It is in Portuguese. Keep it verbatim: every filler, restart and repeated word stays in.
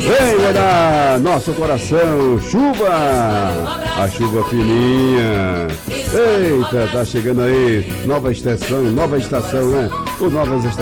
Vem molhar nosso coração, chuva, a chuva fininha. Eita, tá chegando aí, nova estação, nova estação, né? Ou novas estações.